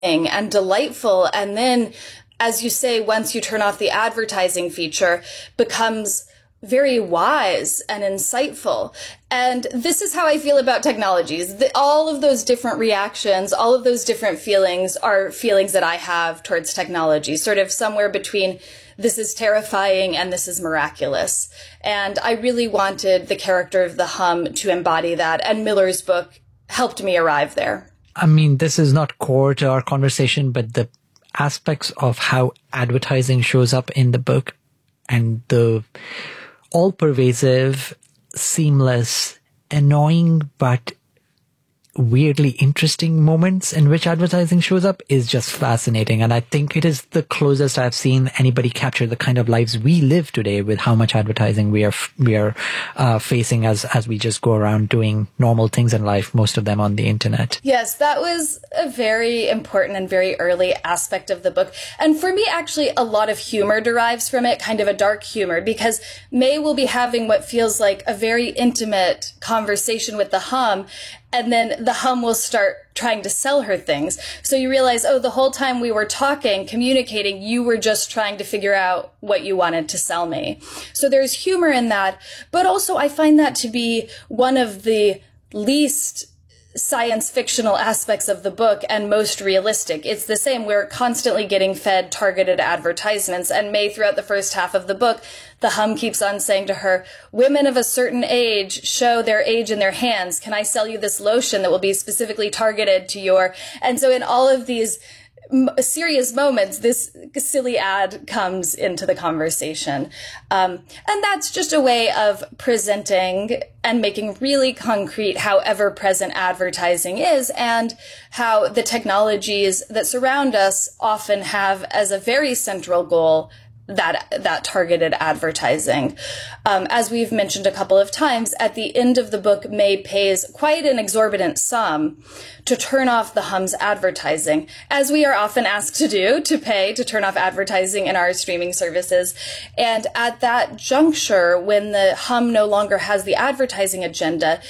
and delightful. And then, as you say, once you turn off the advertising feature, becomes very wise and insightful. And this is how I feel about technologies. All of those different reactions, all of those different feelings are feelings that I have towards technology, sort of somewhere between this is terrifying and this is miraculous. And I really wanted the character of the Hum to embody that. And Miller's book helped me arrive there. I mean, this is not core to our conversation, but the aspects of how advertising shows up in the book and the all-pervasive, seamless, annoying, but weirdly interesting moments in which advertising shows up is just fascinating. And I think it is the closest I've seen anybody capture the kind of lives we live today with how much advertising we are facing as we just go around doing normal things in life, most of them on the internet. Yes, that was a very important and very early aspect of the book. And for me, actually, a lot of humor derives from it, kind of a dark humor, because May will be having what feels like a very intimate conversation with the Hum, and then the Hum will start trying to sell her things. So you realize, oh, the whole time we were talking, communicating, you were just trying to figure out what you wanted to sell me. So there's humor in that. But also I find that to be one of the least science fictional aspects of the book and most realistic. It's the same. We're constantly getting fed targeted advertisements. And May, throughout the first half of the book, the Hum keeps on saying to her, women of a certain age show their age in their hands. Can I sell you this lotion that will be specifically targeted to your... And so in all of these serious moments, this silly ad comes into the conversation. And that's just a way of presenting and making really concrete how ever-present advertising is and how the technologies that surround us often have as a very central goal that targeted advertising. As we've mentioned a couple of times, at the end of the book, May pays quite an exorbitant sum to turn off the Hum's advertising, as we are often asked to do, to pay to turn off advertising in our streaming services. And at that juncture, when the Hum no longer has the advertising agenda,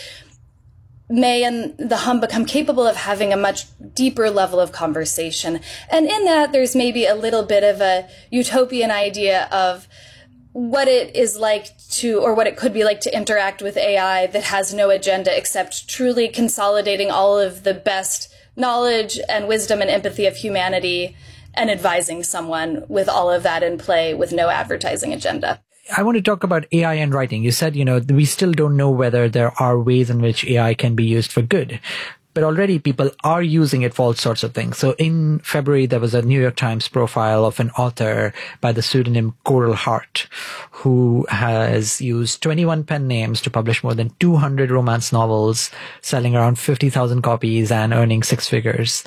May and the Hum become capable of having a much deeper level of conversation. And in that, there's maybe a little bit of a utopian idea of what it is like to, or what it could be like to interact with AI that has no agenda except truly consolidating all of the best knowledge and wisdom and empathy of humanity and advising someone with all of that in play with no advertising agenda. I want to talk about AI and writing. You said, we still don't know whether there are ways in which AI can be used for good, but already people are using it for all sorts of things. So in February, there was a New York Times profile of an author by the pseudonym Coral Hart, who has used 21 pen names to publish more than 200 romance novels, selling around 50,000 copies and earning six figures.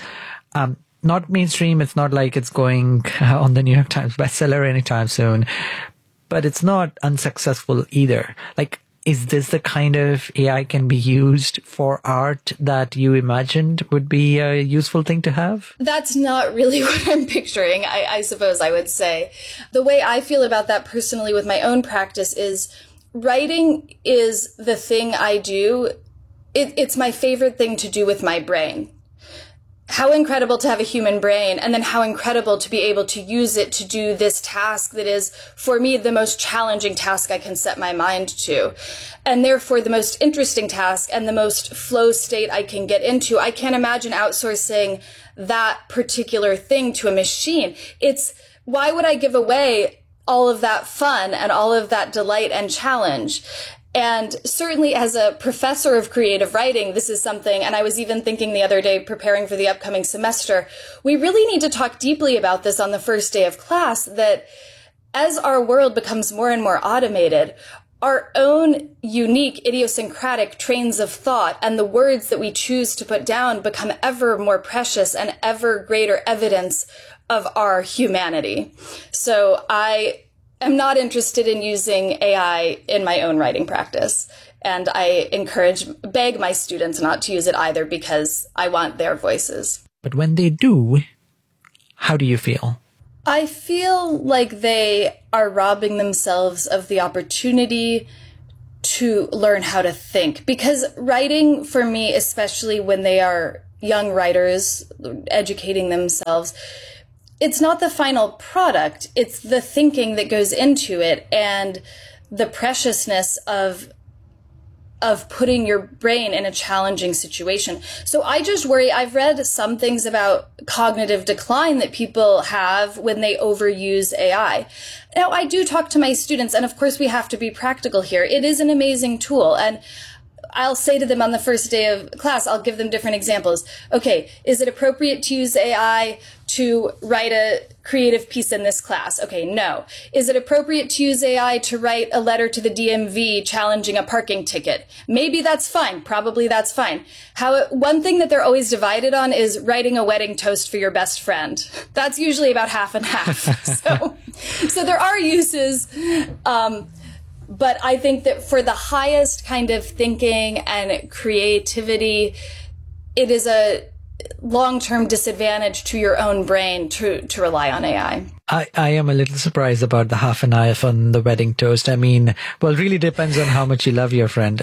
Not mainstream. It's not like it's going on the New York Times bestseller anytime soon. But it's not unsuccessful either. Like, is this the kind of AI can be used for art that you imagined would be a useful thing to have? That's not really what I'm picturing, I suppose I would say. The way I feel about that personally with my own practice is writing is the thing I do. It's my favorite thing to do with my brain. How incredible to have a human brain, and then how incredible to be able to use it to do this task that is, for me, the most challenging task I can set my mind to. And therefore, the most interesting task and the most flow state I can get into. I can't imagine outsourcing that particular thing to a machine. Why would I give away all of that fun and all of that delight and challenge? And certainly as a professor of creative writing, this is something, and I was even thinking the other day preparing for the upcoming semester, we really need to talk deeply about this on the first day of class, that as our world becomes more and more automated, our own unique idiosyncratic trains of thought and the words that we choose to put down become ever more precious and ever greater evidence of our humanity. So I'm not interested in using AI in my own writing practice. And I beg my students not to use it either because I want their voices. But when they do, how do you feel? I feel like they are robbing themselves of the opportunity to learn how to think. Because writing, for me, especially when they are young writers educating themselves, it's not the final product, it's the thinking that goes into it and the preciousness of putting your brain in a challenging situation. So I just worry, I've read some things about cognitive decline that people have when they overuse AI. Now, I do talk to my students, and of course we have to be practical here. It is an amazing tool, and I'll say to them on the first day of class, I'll give them different examples. Okay, is it appropriate to use AI to write a creative piece in this class? Okay, no. Is it appropriate to use AI to write a letter to the DMV challenging a parking ticket? Maybe that's fine. Probably that's fine. One thing that they're always divided on is writing a wedding toast for your best friend. That's usually about half and half. So there are uses, but I think that for the highest kind of thinking and creativity, it is a long-term disadvantage to your own brain to rely on AI. I am a little surprised about the half an eye on the wedding toast. I mean, well, it really depends on how much you love your friend.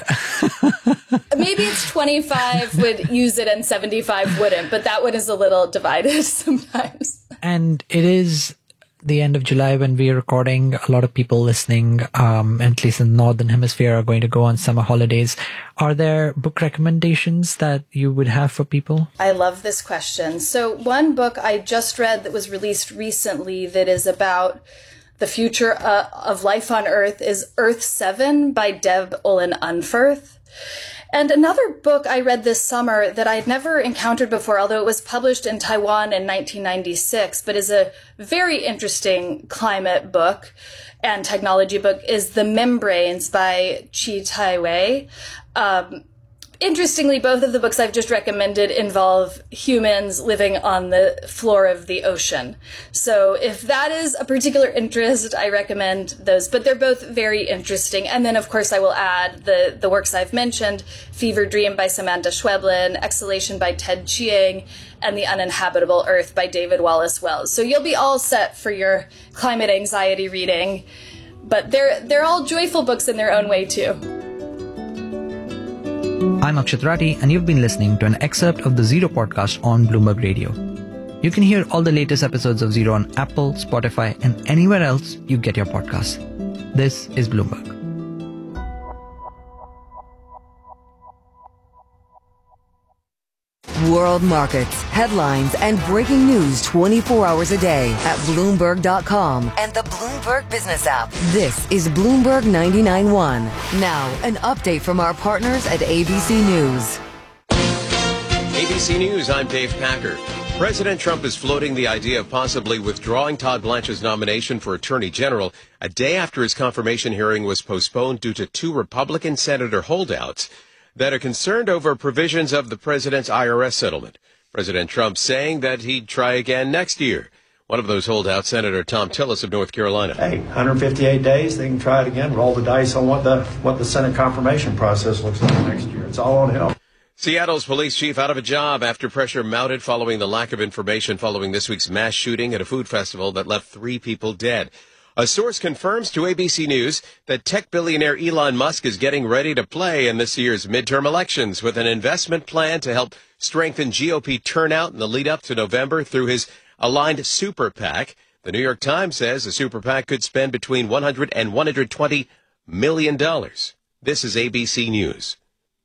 Maybe it's 25 would use it and 75 wouldn't, but that one is a little divided sometimes. And it is the end of July when we are recording. A lot of people listening, at least in the Northern Hemisphere, are going to go on summer holidays. Are there book recommendations that you would have for people? I love this question. So one book I just read that was released recently that is about the future of life on Earth is Earth 7 by Deb Olin Unferth. And another book I read this summer that I had never encountered before, although it was published in Taiwan in 1996, but is a very interesting climate book and technology book, is The Membranes by Chi Tai-wei. Interestingly, both of the books I've just recommended involve humans living on the floor of the ocean. So if that is a particular interest, I recommend those. But they're both very interesting. And then, of course, I will add the works I've mentioned, Fever Dream by Samantha Schweblin, Exhalation by Ted Chiang, and The Uninhabitable Earth by David Wallace Wells. So you'll be all set for your climate anxiety reading. But they're all joyful books in their own way, too. I'm Akshat Rathi, and you've been listening to an excerpt of the Zero podcast on Bloomberg Radio. You can hear all the latest episodes of Zero on Apple, Spotify, and anywhere else you get your podcasts. This is Bloomberg. World markets, headlines, and breaking news 24 hours a day at Bloomberg.com and the Bloomberg Business app. This is Bloomberg 99.1. Now, an update from our partners at ABC News. ABC News, I'm Dave Packer. President Trump is floating the idea of possibly withdrawing Todd Blanche's nomination for Attorney General a day after his confirmation hearing was postponed due to two Republican senator holdouts that are concerned over provisions of the president's IRS settlement. President Trump saying that he'd try again next year. One of those holdouts, Senator Tom Tillis of North Carolina. Hey, 158 days, they can try it again, roll the dice on what the Senate confirmation process looks like next year. It's all on him. Seattle's police chief out of a job after pressure mounted following the lack of information following this week's mass shooting at a food festival that left 3 people dead. A source confirms to ABC News that tech billionaire Elon Musk is getting ready to play in this year's midterm elections with an investment plan to help strengthen GOP turnout in the lead up to November through his aligned super PAC. The New York Times says the super PAC could spend between $100 and $120 million. This is ABC News.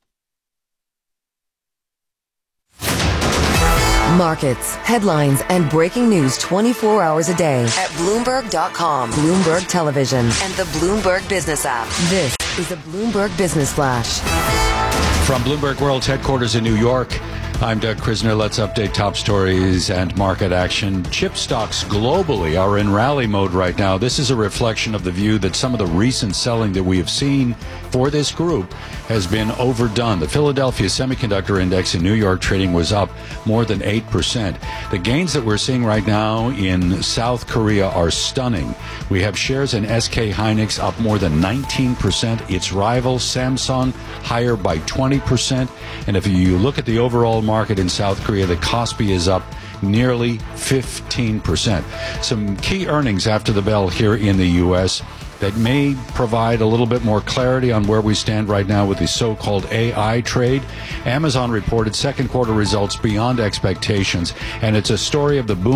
Markets, headlines, and breaking news 24 hours a day at Bloomberg.com, Bloomberg Television, and the Bloomberg Business app. This is a Bloomberg Business Flash. From Bloomberg World's headquarters in New York, I'm Doug Krisner. Let's update top stories and market action. Chip stocks globally are in rally mode right now. This is a reflection of the view that some of the recent selling that we have seen for this group has been overdone. The Philadelphia Semiconductor Index in New York trading was up more than 8%. The gains that we're seeing right now in South Korea are stunning. We have shares in SK Hynix up more than 19%. Its rival Samsung higher by 20%. And if you look at the overall market in South Korea, the Kospi is up nearly 15%. Some key earnings after the bell here in the U.S. that may provide a little bit more clarity on where we stand right now with the so-called AI trade. Amazon reported second quarter results beyond expectations, and it's a story of the boom